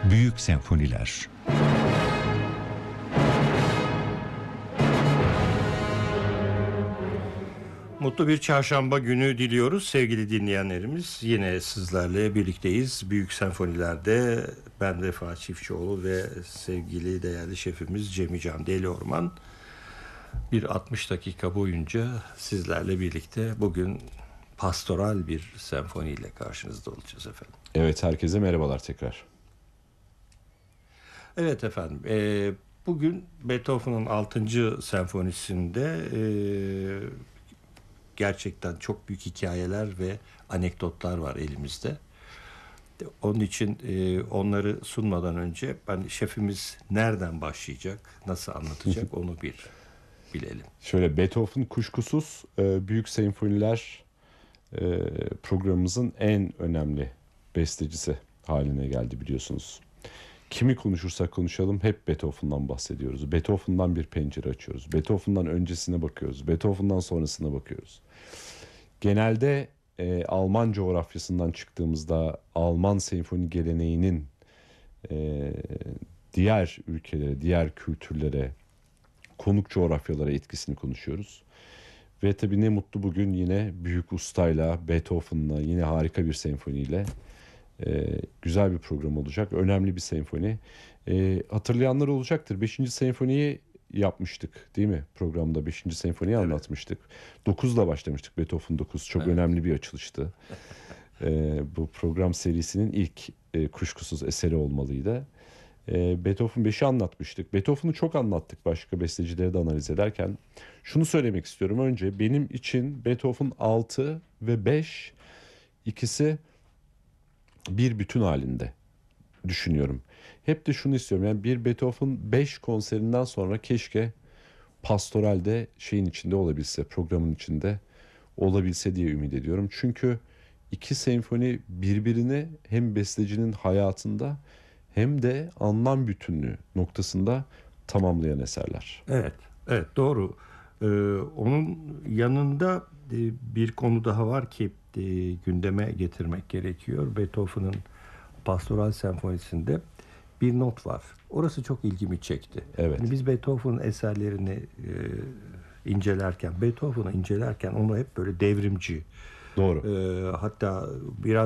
Büyük senfoniler. Mutlu bir çarşamba günü diliyoruz sevgili dinleyenlerimiz. Yine sizlerle birlikteyiz. Büyük senfonilerde ben Vefa Çiftçioğlu ve sevgili değerli şefimiz Cemican Deliorman. Bir 60 dakika boyunca sizlerle birlikte bugün pastoral bir senfoniyle karşınızda olacağız efendim. Evet, herkese merhabalar tekrar. Evet efendim. Bugün Beethoven'ın 6. senfonisinde gerçekten çok büyük hikayeler ve anekdotlar var elimizde. Onun için onları sunmadan önce şefimiz nereden başlayacak, nasıl anlatacak onu bir bilelim. Şöyle, Beethoven kuşkusuz Büyük Senfoniler programımızın en önemli bestecisi haline geldi, biliyorsunuz. Kimi konuşursak konuşalım hep Beethoven'dan bahsediyoruz. Beethoven'dan bir pencere açıyoruz. Beethoven'dan öncesine bakıyoruz. Beethoven'dan sonrasına bakıyoruz. Genelde Alman coğrafyasından çıktığımızda Alman senfoni geleneğinin diğer ülkelere, diğer kültürlere, konuk coğrafyalara etkisini konuşuyoruz. Ve tabii ne mutlu bugün yine büyük ustayla, Beethoven'la, yine harika bir senfoniyle güzel bir program olacak. Önemli bir senfoni. Hatırlayanlar olacaktır. 5. senfoniyi yapmıştık değil mi? Programda 5. senfoniyi anlatmıştık. 9'la başlamıştık. Beethoven 9 çok önemli bir açılıştı. Bu program serisinin ilk kuşkusuz eseri olmalıydı. Beethoven 5'i anlatmıştık. Beethoven'ı çok anlattık başka bestecileri de analiz ederken. Şunu söylemek istiyorum önce. Benim için Beethoven 6 ve 5 ikisi bir bütün halinde düşünüyorum. Hep de şunu istiyorum. Yani bir Beethoven 5 konserinden sonra keşke pastoralde şeyin içinde olabilse, programın içinde olabilse diye ümit ediyorum. Çünkü iki senfoni birbirini hem bestecinin hayatında hem de anlam bütünlüğü noktasında tamamlayan eserler. Evet, evet doğru. Onun yanında bir konu daha var ki gündeme getirmek gerekiyor. Beethoven'ın Pastoral Senfonisi'nde bir not var. Orası çok ilgimi çekti. Evet. Yani biz Beethoven'ın eserlerini Beethoven'ı incelerken onu hep böyle devrimci. Doğru. Hatta biraz